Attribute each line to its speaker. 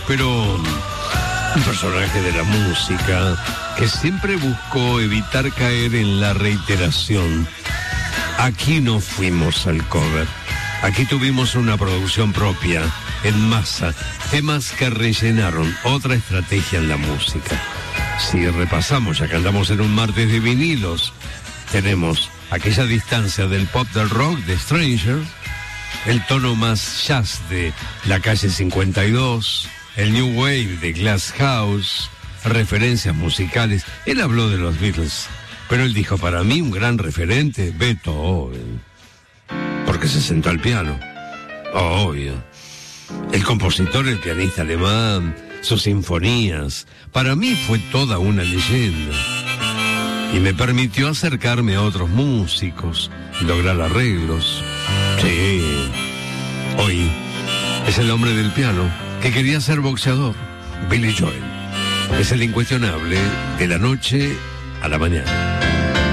Speaker 1: pero un personaje de la música que siempre buscó evitar caer en la reiteración. Aquí no fuimos al cover. Aquí tuvimos una producción propia, en masa, temas que rellenaron otra estrategia en la música. Si repasamos, ya que andamos en un martes de vinilos, tenemos aquella distancia del pop del rock de Strangers, el tono más jazz de La Calle 52, el new wave de Glass House, referencias musicales. Él habló de los Beatles, pero él dijo, para mí un gran referente, Beethoven, porque se sentó al piano. Obvio. El compositor, el pianista alemán, sus sinfonías, para mí fue toda una leyenda. Y me permitió acercarme a otros músicos, lograr arreglos. Sí, hoy es el hombre del piano que quería ser boxeador, Billy Joel. Es el incuestionable de la noche a la mañana.